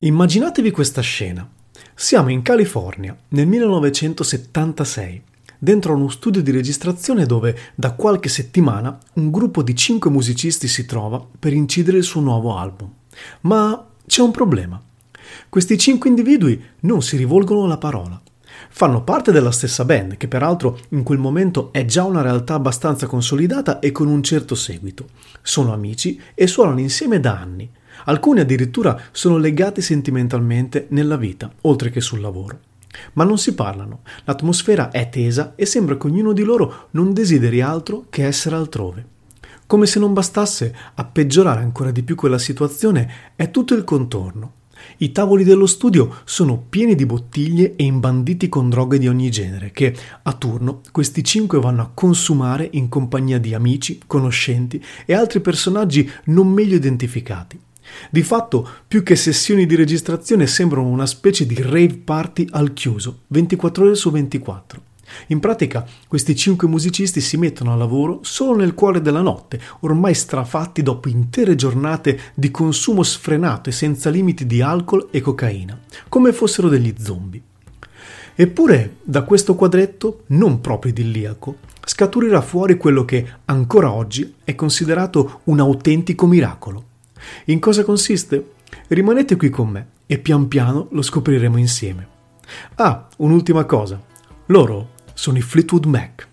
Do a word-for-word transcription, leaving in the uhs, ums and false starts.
Immaginatevi questa scena. Siamo in California nel millenovecentosettantasei, dentro uno studio di registrazione dove da qualche settimana un gruppo di cinque musicisti si trova per incidere il suo nuovo album. Ma c'è un problema. Questi cinque individui non si rivolgono la parola. Fanno parte della stessa band, che peraltro in quel momento è già una realtà abbastanza consolidata e con un certo seguito. Sono amici e suonano insieme da anni. Alcuni addirittura sono legati sentimentalmente nella vita, oltre che sul lavoro. Ma non si parlano, l'atmosfera è tesa e sembra che ognuno di loro non desideri altro che essere altrove. Come se non bastasse, a peggiorare ancora di più quella situazione è tutto il contorno. I tavoli dello studio sono pieni di bottiglie e imbanditi con droghe di ogni genere che, a turno, questi cinque vanno a consumare in compagnia di amici, conoscenti e altri personaggi non meglio identificati. Di fatto, più che sessioni di registrazione sembrano una specie di rave party al chiuso, ventiquattro ore su ventiquattro. In pratica, questi cinque musicisti si mettono a lavoro solo nel cuore della notte, ormai strafatti dopo intere giornate di consumo sfrenato e senza limiti di alcol e cocaina, come fossero degli zombie. Eppure, da questo quadretto, non proprio idilliaco, scaturirà fuori quello che, ancora oggi, è considerato un autentico miracolo. In cosa consiste? Rimanete qui con me e pian piano lo scopriremo insieme. Ah, un'ultima cosa. Loro sono i Fleetwood Mac.